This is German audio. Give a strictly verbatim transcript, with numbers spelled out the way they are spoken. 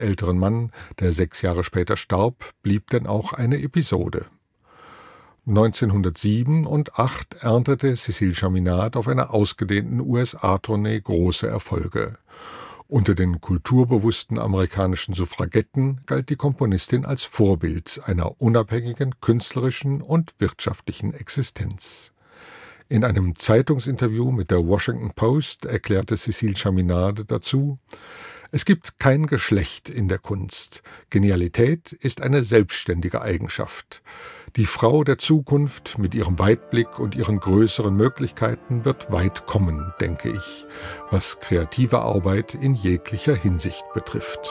älteren Mann, der sechs Jahre später starb, blieb denn auch eine Episode. neunzehnhundertsieben und acht erntete Cécile Chaminade auf einer ausgedehnten U S A-Tournee große Erfolge. Unter den kulturbewussten amerikanischen Suffragetten galt die Komponistin als Vorbild einer unabhängigen künstlerischen und wirtschaftlichen Existenz. In einem Zeitungsinterview mit der Washington Post erklärte Cécile Chaminade dazu: Es gibt kein Geschlecht in der Kunst. Genialität ist eine selbstständige Eigenschaft. Die Frau der Zukunft mit ihrem Weitblick und ihren größeren Möglichkeiten wird weit kommen, denke ich, was kreative Arbeit in jeglicher Hinsicht betrifft.